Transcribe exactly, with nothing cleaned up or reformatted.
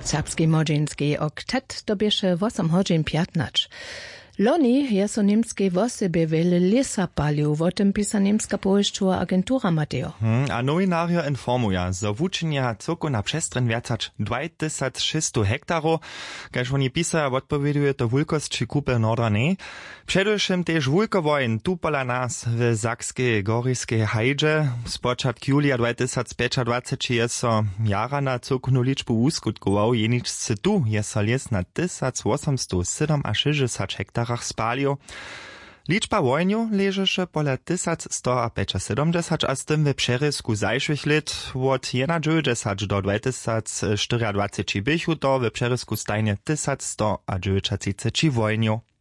Serbski młodzinski oktet dobieše osem hodźin piętnaście. Loni je so niemskiej wosebie wiele lesa palił, o tym pisa niemska połeszczowa agentura Mateo. Hmm, a nowinario informuje, że wuczenia cyrku na przestren więcać dwa tysiące trzysta hektarów, każ oni pisa odpowieduje to wulkości kupy nordanej. Przedewším też wulkowojn tu pola nas w Sakskiej Goryjskiej hajdże. Z początku julia dwa tysiące dwudziestego jest so jara na cyrkunu liczbu uskutkował, jeniczcy tu jest so les na tysiąc osiemset sześćdziesiąt hektarach spalił. Liczba wojniu leżeše pola tysiąc sto siedemdziesiąt, a z tym w przerysku zajszłych lat od dziewięćdziesiąt do dwa tysiące czternastego bychu to w przerysku stajnie tysiąc sto dziewięćdziesiąt wojniu.